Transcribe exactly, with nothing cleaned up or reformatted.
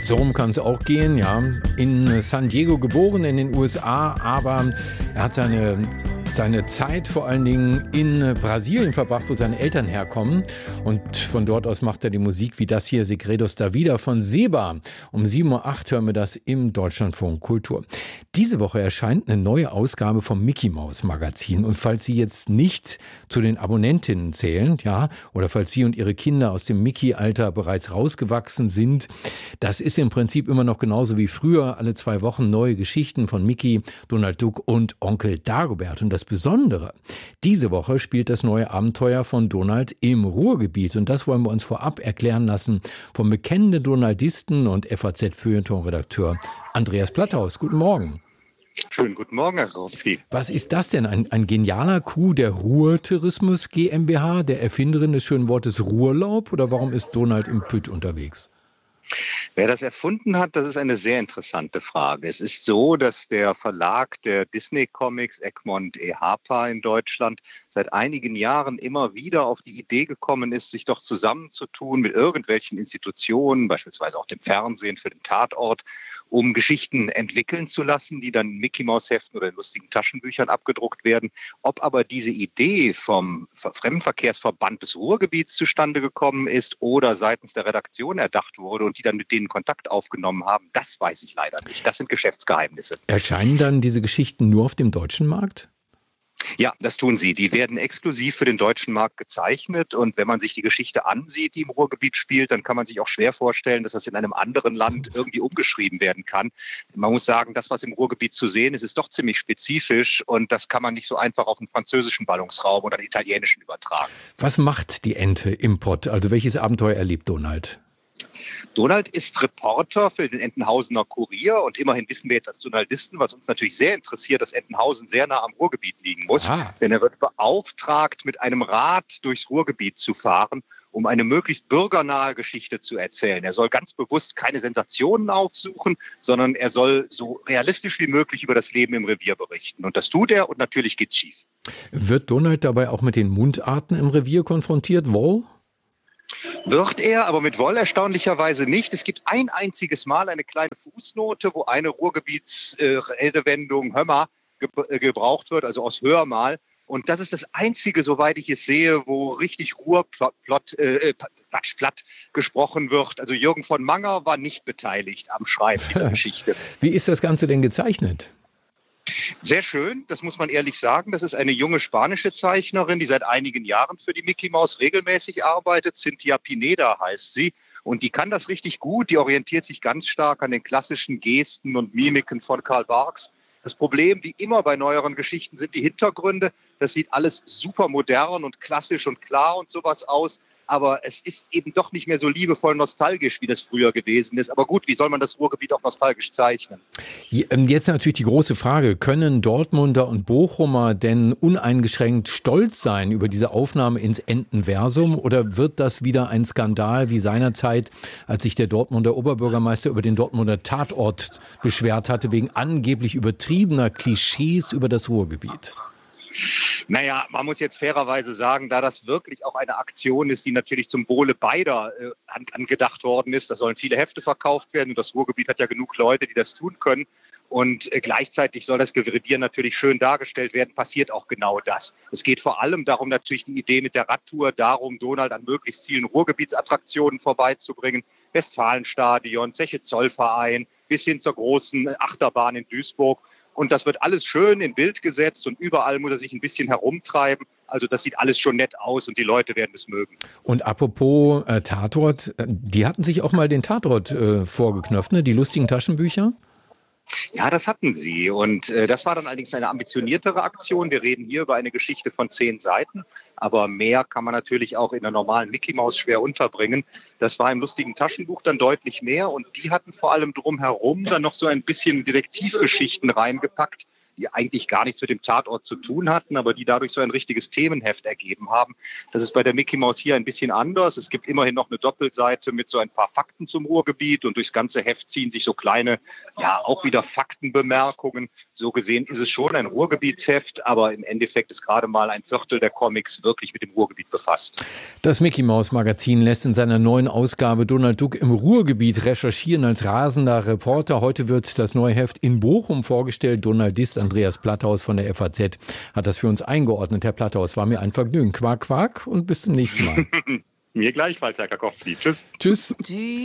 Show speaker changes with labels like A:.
A: So rum kann es auch gehen, ja. In San Diego geboren, in den U S A, aber er hat seine, seine Zeit vor allen Dingen in Brasilien verbracht, wo seine Eltern herkommen. Und von dort aus macht er die Musik wie das hier, Segredos da Vida von Seba. Um sieben Uhr acht hören wir das im Deutschlandfunk Kultur. Diese Woche erscheint eine neue Ausgabe vom Mickey Maus Magazin. Und falls Sie jetzt nicht zu den Abonnentinnen zählen, ja, oder falls Sie und Ihre Kinder aus dem Mickey-Alter bereits rausgewachsen sind, das ist im Prinzip immer noch genauso wie früher. Alle zwei Wochen neue Geschichten von Mickey, Donald Duck und Onkel Dagobert. Und das Besondere, diese Woche spielt das neue Abenteuer von Donald im Ruhrgebiet. Und das wollen wir uns vorab erklären lassen vom bekennenden Donaldisten und F A Z-Feuilleton-Redakteur Andreas Platthaus. Guten Morgen.
B: Schönen guten Morgen, Herr Rowski.
A: Was ist das denn? Ein, ein genialer Coup der Ruhr-Tourismus GmbH, der Erfinderin des schönen Wortes Ruhrlaub? Oder warum ist Donald im Pütt unterwegs?
B: Wer das erfunden hat, das ist eine sehr interessante Frage. Es ist so, dass der Verlag der Disney-Comics, Egmont E. Harper in Deutschland, seit einigen Jahren immer wieder auf die Idee gekommen ist, sich doch zusammenzutun mit irgendwelchen Institutionen, beispielsweise auch dem Fernsehen für den Tatort, um Geschichten entwickeln zu lassen, die dann in Mickey-Maus-Heften oder in lustigen Taschenbüchern abgedruckt werden. Ob aber diese Idee vom Fremdenverkehrsverband des Ruhrgebiets zustande gekommen ist oder seitens der Redaktion erdacht wurde und die dann mit denen Kontakt aufgenommen haben, das weiß ich leider nicht. Das sind Geschäftsgeheimnisse.
A: Erscheinen dann diese Geschichten nur auf dem deutschen Markt?
B: Ja, das tun sie. Die werden exklusiv für den deutschen Markt gezeichnet. Und wenn man sich die Geschichte ansieht, die im Ruhrgebiet spielt, dann kann man sich auch schwer vorstellen, dass das in einem anderen Land irgendwie umgeschrieben werden kann. Man muss sagen, das, was im Ruhrgebiet zu sehen ist, ist doch ziemlich spezifisch. Und das kann man nicht so einfach auf den französischen Ballungsraum oder den italienischen übertragen.
A: Was macht die Ente im Pott? Also welches Abenteuer erlebt Donald?
B: Donald ist Reporter für den Entenhausener Kurier und immerhin wissen wir jetzt als Journalisten, was uns natürlich sehr interessiert, dass Entenhausen sehr nah am Ruhrgebiet liegen muss. Ah. Denn er wird beauftragt, mit einem Rad durchs Ruhrgebiet zu fahren, um eine möglichst bürgernahe Geschichte zu erzählen. Er soll ganz bewusst keine Sensationen aufsuchen, sondern er soll so realistisch wie möglich über das Leben im Revier berichten. Und das tut er und natürlich geht's schief. Wird
A: Donald dabei auch mit den Mundarten im Revier konfrontiert? Wohl?
B: Wird er, aber mit Woll erstaunlicherweise nicht. Es gibt ein einziges Mal eine kleine Fußnote, wo eine Ruhrgebietsredewendung äh, Hömmer ge äh, gebraucht wird, also aus Hör mal. Und das ist das Einzige, soweit ich es sehe, wo richtig Ruhrplott, äh, Quatsch, platt gesprochen wird. Also Jürgen von Manger war nicht beteiligt am Schreiben dieser Geschichte.
A: Wie ist das Ganze denn gezeichnet?
B: Sehr schön, das muss man ehrlich sagen. Das ist eine junge spanische Zeichnerin, die seit einigen Jahren für die Mickey Maus regelmäßig arbeitet. Cynthia Pineda heißt sie. Und die kann das richtig gut. Die orientiert sich ganz stark an den klassischen Gesten und Mimiken von Karl Barks. Das Problem, wie immer bei neueren Geschichten, sind die Hintergründe. Das sieht alles super modern und klassisch und klar und sowas aus. Aber es ist eben doch nicht mehr so liebevoll nostalgisch, wie das früher gewesen ist. Aber gut, wie soll man das Ruhrgebiet auch nostalgisch zeichnen?
A: Jetzt natürlich die große Frage, können Dortmunder und Bochumer denn uneingeschränkt stolz sein über diese Aufnahme ins Entenversum? Oder wird das wieder ein Skandal wie seinerzeit, als sich der Dortmunder Oberbürgermeister über den Dortmunder Tatort beschwert hatte, wegen angeblich übertriebener Klischees über das Ruhrgebiet?
B: Naja, man muss jetzt fairerweise sagen, da das wirklich auch eine Aktion ist, die natürlich zum Wohle beider äh, angedacht worden ist. Da sollen viele Hefte verkauft werden und das Ruhrgebiet hat ja genug Leute, die das tun können. Und äh, gleichzeitig soll das Revier natürlich schön dargestellt werden, passiert auch genau das. Es geht vor allem darum, natürlich die Idee mit der Radtour, darum, Donald an möglichst vielen Ruhrgebietsattraktionen vorbeizubringen. Westfalenstadion, Zeche Zollverein, bis hin zur großen Achterbahn in Duisburg. Und das wird alles schön in Bild gesetzt und überall muss er sich ein bisschen herumtreiben. Also das sieht alles schon nett aus und die Leute werden es mögen.
A: Und apropos äh, Tatort, die hatten sich auch mal den Tatort äh, vorgeknöpft, ne? Die lustigen Taschenbücher?
B: Ja, das hatten sie. Und äh, das war dann allerdings eine ambitioniertere Aktion. Wir reden hier über eine Geschichte von zehn Seiten. Aber mehr kann man natürlich auch in der normalen Mickey Maus schwer unterbringen. Das war im lustigen Taschenbuch dann deutlich mehr. Und die hatten vor allem drumherum dann noch so ein bisschen Detektivgeschichten reingepackt, die eigentlich gar nichts mit dem Tatort zu tun hatten, aber die dadurch so ein richtiges Themenheft ergeben haben. Das ist bei der Mickey Maus hier ein bisschen anders. Es gibt immerhin noch eine Doppelseite mit so ein paar Fakten zum Ruhrgebiet und durchs ganze Heft ziehen sich so kleine, ja, auch wieder Faktenbemerkungen. So gesehen ist es schon ein Ruhrgebietsheft, aber im Endeffekt ist gerade mal ein Viertel der Comics wirklich mit dem Ruhrgebiet befasst.
A: Das Mickey Maus Magazin lässt in seiner neuen Ausgabe Donald Duck im Ruhrgebiet recherchieren als rasender Reporter. Heute wird das neue Heft in Bochum vorgestellt. Donaldist Andreas Platthaus von der F A Z hat das für uns eingeordnet. Herr Platthaus, war mir ein Vergnügen. Quack, quack und bis zum nächsten Mal.
B: Mir gleichfalls, Herr Karkowski. Tschüss.
A: Tschüss.